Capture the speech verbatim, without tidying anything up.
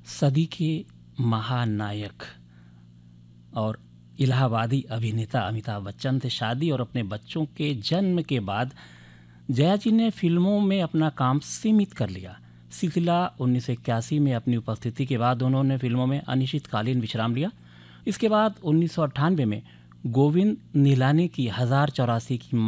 सदी के महानायक और इलाहाबादी अभिनेता अमिताभ बच्चन थे। शादी और अपने बच्चों के जन्म के बाद जया जी ने फिल्मों में अपना काम सीमित कर लिया। सिलसिला उन्नीस सौ इक्यासी में अपनी उपस्थिति के बाद उन्होंने फिल्मों में अनिश्चितकालीन विश्राम लिया। इसके बाद उन्नीस सौ अट्ठानवे में गोविंद निहलानी की हज़ार चौरासी की